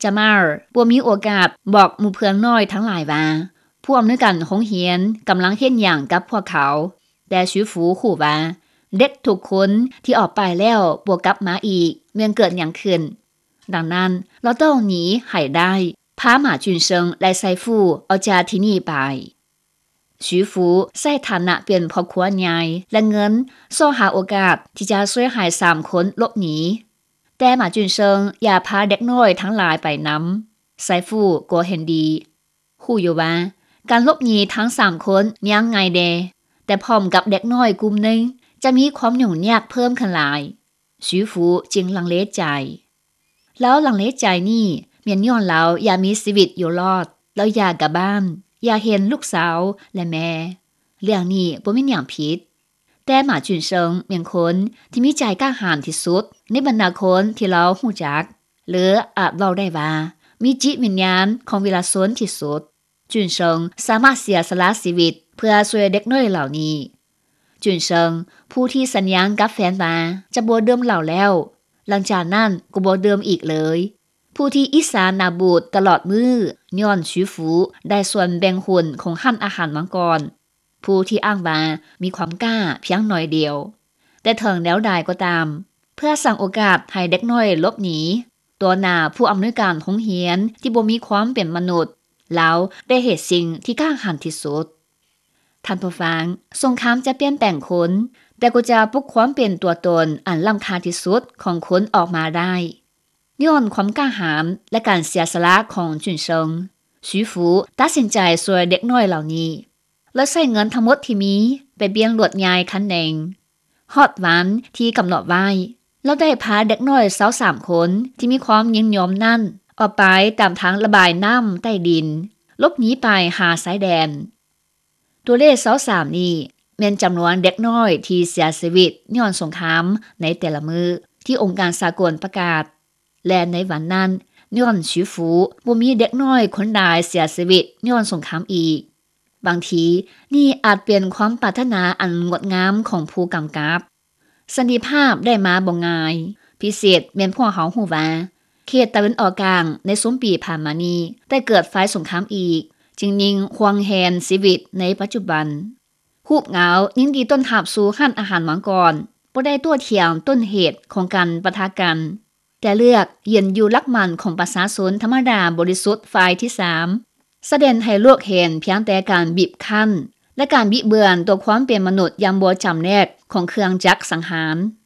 จามาร์บ่มีโอกาสบอกหมู่เพื่อนน้อยทั้งหลายว่าผู้อำนวยการโรงเรียนกำลังเฮ็ดหยังกับพวกเขาแต่ชูฟูฮู้ว่าเด็กทุกคนที่ออกไปแล้วบ่กลับมาอีกเมื่อเกิดหยังขึ้นดังนั้นเราต้องหนีให้ได้พาหมาจุนเซิงและไซฟูออกจากที่นี่ไปชูฟูใช้ฐานะเป็นพ่อครัวใหญ่และเงินซ่อหาโอกาสที่จะช่วยให้3คนหลบหนีแต่หมาจุนเซิงอย่าพาเด็กน้อยทั้งหลายไปนำไซฟูก็เห็นดีฮู้อยู่ว่าการหลบหนีทั้ง3คนยังไงแดแต่พร้อมกับเด็กน้อยกลุ่มนึงจะมีความยุ่งยากเพิ่มขึ้นหลายชูฟูจึงลังเลใจแล้วลังเลใจนี่เมียนย้อนเราอย่ามีชีวิตอยู่รอดแล้วอยากกลับบ้านอยากเห็นลูกสาวและแม่เรื่องนี้บ่มีหยังผิดแต่หมาจุนเซิงเมียนคนที่มีใจกล้าหาญที่สุดในบรรดาคนที่เราฮู้จักหรืออาจเว้าได้ว่ามีจิตวิญญาณของเวลาชนที่สุดจุนเซิงสามารถเสียสละชีวิตเพื่อช่วยเด็กน้อยเหล่านี้จุนเซิงผู้ที่สัญญากับแฟนว่าจะบ่ดื่มเหล้าแล้วหลังจากนั้นก็บ่ดื่มอีกเลยผู้ที่อิสานาบูดตลอดมือย้อนชูฟูได้ส่วนแบ่งหุ้นของหั่นอาหารมังกรผู้ที่อ้างว่ามีความกล้าเพียงหน่อยเดียวแต่ถึงแล้วใดก็ตามเพื่อสร้างโอกาสให้เด็กน้อยหลบหนีตัวหน้าผู้อำนวยการโรงเรียนที่บ่มีความเป็นมนุษย์แล้วได้เหตุสิ่งที่กล้าหาญที่สุดท่านผู้ฟังสงครามจะเปลี่ยนแปลงคนแต่ก็จะปลุกความเป็นตัวตนอันล้ำค่าที่สุดของคนออกมาได้ย้อนความกล้าหาญและการเสียสละของจุนเซิงชูฟูตัดสินใจช่วยเด็กน้อยเหล่านี้และใช้เงินทั้งหมดที่มีไปเบี้ยงรถยายคันหนึ่งฮอดวันที่กำหนดไว้แล้วได้พาเด็กน้อย23คนที่มีความยินยอมนั่นออกไปตามทางระบายน้ำใต้ดินลบหนีไปหาสายแดนตัวเลข23นี้เป็นจำนวนเด็กน้อยที่เสียชีวิตย้อนสงครามในแต่ละมือที่องค์การสากลประกาศและในวันนั้นย้อนชูฟูบ่มีเด็กน้อยคนใดเสียชีวิตย้อนสงครามอีกบางทีนี่อาจเป็นความปรารถนาอันงดงามของผู้กำกับสันติภาพได้มาบ่ง่ายพิเศษแม่นพวกเฮาฮู้ว่าเขตตะวันออกกลางในสมปีผ่านมานี้ได้เกิดไฟสงครามอีกจึงยิงควงแฮนชีวิตในปัจจุบันฮูบเหงายินดีต้นทับสู่หั่นอาหารมังกรบ่ได้ตัวเถียงต้นเหตุของการปะทะกันแต่เลือกยืนอยู่หลักมั่นของประชาชนธรรมดาบริสุทธิ์ฝ่ายที่3แสดงให้โลกเห็นเพียงแต่การบีบคั้นและการบิเบือนตัวความเป็นมนุษย์อย่างบ่จำแนกของเครื่องจักรสังหาร